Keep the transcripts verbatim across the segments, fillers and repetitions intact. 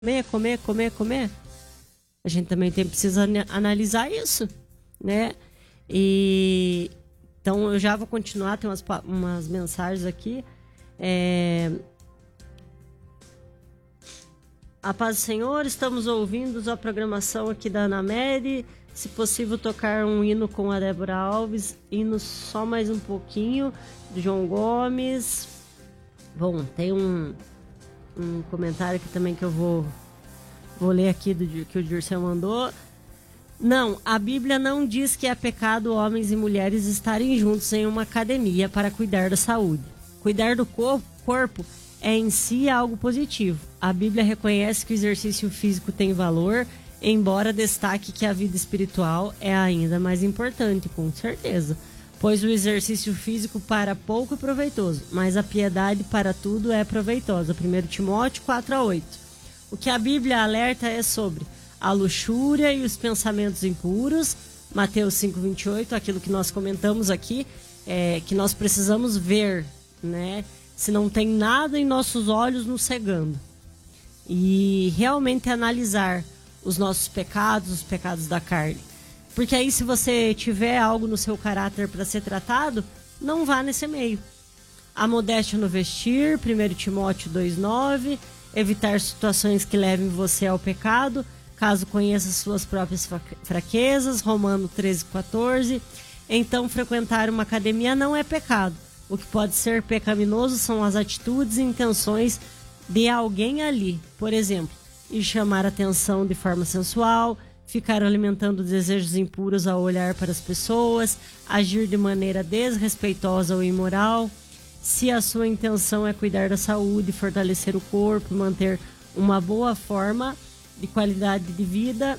comer, comer, comer, comer. A gente também tem, precisa analisar isso, né? E então eu já vou continuar, tem umas, umas mensagens aqui. É... A paz do Senhor, estamos ouvindo a programação aqui da Ana Mary. Se possível, tocar um hino com a Débora Alves, hino só mais um pouquinho, do João Gomes. Bom, tem um, um comentário aqui também que eu vou, vou ler aqui, do que o Dirceu mandou. Não, a Bíblia não diz que é pecado homens e mulheres estarem juntos em uma academia para cuidar da saúde. Cuidar do corpo, corpo é em si algo positivo. A Bíblia reconhece que o exercício físico tem valor, embora destaque que a vida espiritual é ainda mais importante, com certeza. Pois o exercício físico para pouco é proveitoso, mas a piedade para tudo é proveitosa. primeiro Timóteo quatro a oito. O que a Bíblia alerta é sobre a luxúria e os pensamentos impuros. Mateus cinco, vinte e oito, aquilo que nós comentamos aqui, é, que nós precisamos ver, né? Se não tem nada em nossos olhos nos cegando. E realmente analisar os nossos pecados, os pecados da carne. Porque aí, se você tiver algo no seu caráter para ser tratado, não vá nesse meio. A modéstia no vestir, primeiro Timóteo dois, nove. Evitar situações que levem você ao pecado, caso conheça suas próprias fraquezas, Romanos treze, quatorze. Então, frequentar uma academia não é pecado. O que pode ser pecaminoso são as atitudes e intenções de alguém ali. Por exemplo, ir chamar atenção de forma sensual, ficar alimentando desejos impuros ao olhar para as pessoas, agir de maneira desrespeitosa ou imoral. Se a sua intenção é cuidar da saúde, fortalecer o corpo, manter uma boa forma de qualidade de vida,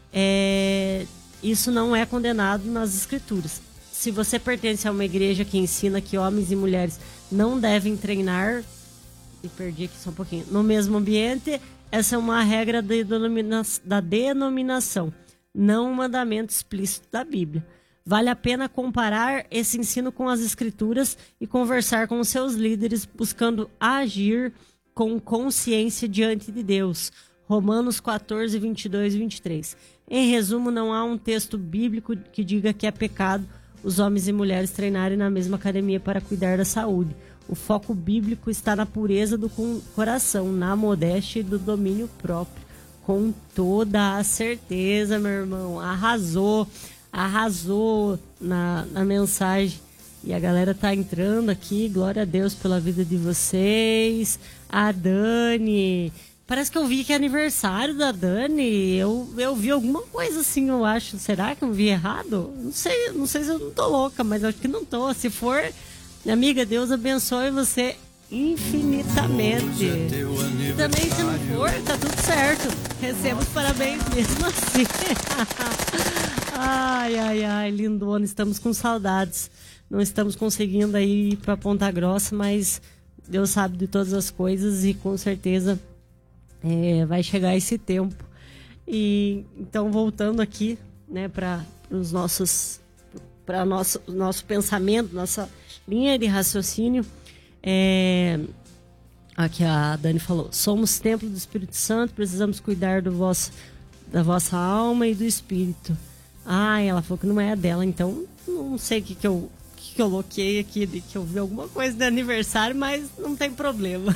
é... isso não é condenado nas Escrituras. Se você pertence a uma igreja que ensina que homens e mulheres não devem treinar, me perdi aqui só um pouquinho, no mesmo ambiente, essa é uma regra de denomina... da denominação, não um mandamento explícito da Bíblia. Vale a pena comparar esse ensino com as Escrituras e conversar com os seus líderes, buscando agir com consciência diante de Deus. Romanos quatorze, vinte e dois e vinte e três. Em resumo, não há um texto bíblico que diga que é pecado os homens e mulheres treinarem na mesma academia para cuidar da saúde. O foco bíblico está na pureza do coração, na modéstia e do domínio próprio. Com toda a certeza, meu irmão. Arrasou, arrasou na, na mensagem. E a galera tá entrando aqui. Glória a Deus pela vida de vocês. A Dani. Parece que eu vi que é aniversário da Dani. Eu, eu vi alguma coisa assim, eu acho. Será que eu vi errado? Não sei, não sei se eu não tô louca, mas eu acho que não tô. Se for, amiga, Deus abençoe você infinitamente. E também, se não for, tá tudo certo. Receba os parabéns mesmo assim. Ai, ai, ai, lindona. Estamos com saudades. Não estamos conseguindo aí ir pra Ponta Grossa, mas Deus sabe de todas as coisas e com certeza é, vai chegar esse tempo. E então, voltando aqui, né, para os nossos, para nosso nosso pensamento, nossa linha de raciocínio. É, aqui a Dani falou: somos templo do Espírito Santo, precisamos cuidar do vosso, da vossa alma e do espírito. Ah, ela falou que não é a dela, então não sei o que, que eu que, que eu coloquei aqui, de que eu vi alguma coisa de aniversário, mas não tem problema.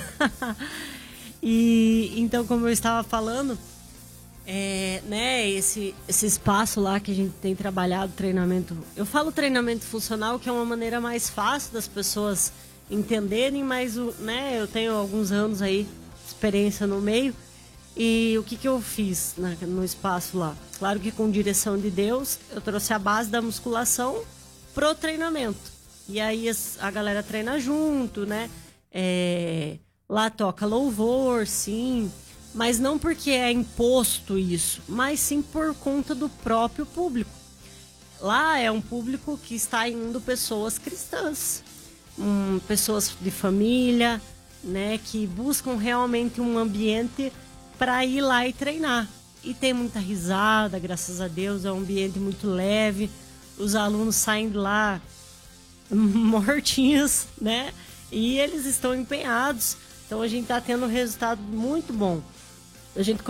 E então, como eu estava falando, é, né, esse, esse espaço lá que a gente tem trabalhado, treinamento, eu falo treinamento funcional, que é uma maneira mais fácil das pessoas entenderem, mas o, né, eu tenho alguns anos aí, experiência no meio, e o que, que eu fiz na, no espaço lá? Claro que com direção de Deus, eu trouxe a base da musculação pro treinamento, e aí a galera treina junto, né, é, lá toca louvor, sim, mas não porque é imposto isso, mas sim por conta do próprio público. Lá é um público que está indo pessoas cristãs, Hum, pessoas de família, né, que buscam realmente um ambiente para ir lá e treinar. E tem muita risada, graças a Deus, é um ambiente muito leve. Os alunos saem de lá mortinhos, né? E eles estão empenhados. Então a gente está tendo um resultado muito bom. a gente